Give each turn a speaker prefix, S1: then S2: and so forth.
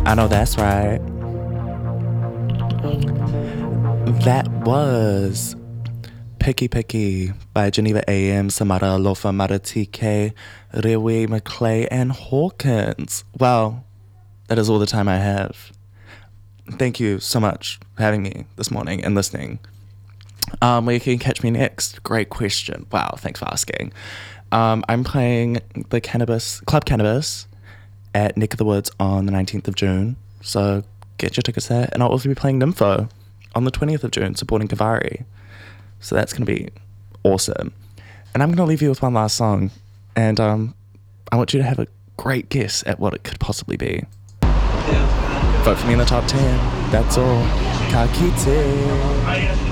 S1: I know that's right. That was Picky Picky by Geneva AM, Samara Lofa Maratike, Rewe McClay, and Hawkins. Well, that is all the time I have. Thank you so much for having me this morning and listening. Where you can catch me next? Great question. Wow, thanks for asking. I'm playing the Club Cannabis at Neck of the Woods on the 19th of June. So get your tickets there. And I'll also be playing Nympho on the 20th of June, supporting Kavari. So that's going to be awesome. And I'm going to leave you with one last song. And I want you to have a great guess at what it could possibly be. Vote for me in the top 10. That's all. Ka kite.